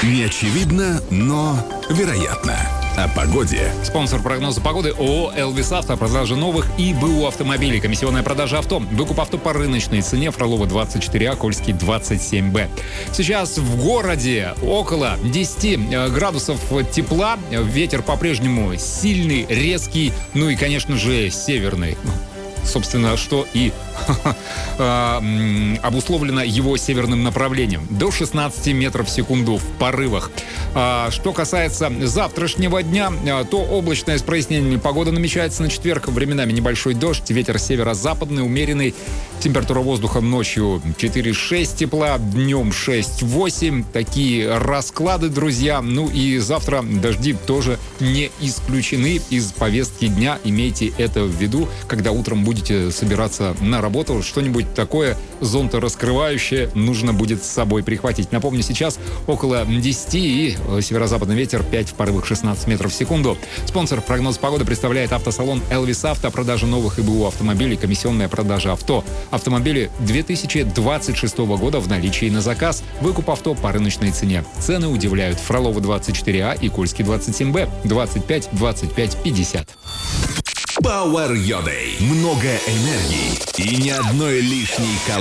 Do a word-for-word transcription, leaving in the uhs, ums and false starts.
Неочевидно, но вероятно. О погоде. Спонсор прогноза погоды ООО «Элвис Авто». Продажа новых и БУ автомобилей. Комиссионная продажа авто. Выкуп авто по рыночной цене. Фролова двадцать четыре А, Кольский двадцать семь Б. Сейчас в городе около десяти градусов тепла. Ветер по-прежнему сильный, резкий. Ну и, конечно же, северный. Собственно, что и обусловлено его северным направлением. До шестнадцати метров в секунду в порывах. Что касается завтрашнего дня, то облачная с прояснениями погода намечается на четверг. Временами небольшой дождь, ветер северо-западный, умеренный. Температура воздуха ночью четыре-шесть тепла, днем шесть-восемь. Такие расклады, друзья. Ну и завтра дожди тоже не исключены из повестки дня. Имейте это в виду, когда утром будете собираться на работу. Что-нибудь такое зонтораскрывающее нужно будет с собой прихватить. Напомню, сейчас около десяти и северо-западный ветер пять в порывах шестнадцать метров в секунду. Спонсор прогноз погоды представляет автосалон «Элвис Авто». Продажа новых и БУ автомобилей, комиссионная продажа авто. Автомобили две тысячи двадцать шестого года в наличии на заказ. Выкуп авто по рыночной цене. Цены удивляют. Фролова двадцать четыре А и Кольский двадцать семь Б. двадцать пять двадцать пять пятьдесят. Power Your Day. Много энергии и ни одной лишней калории.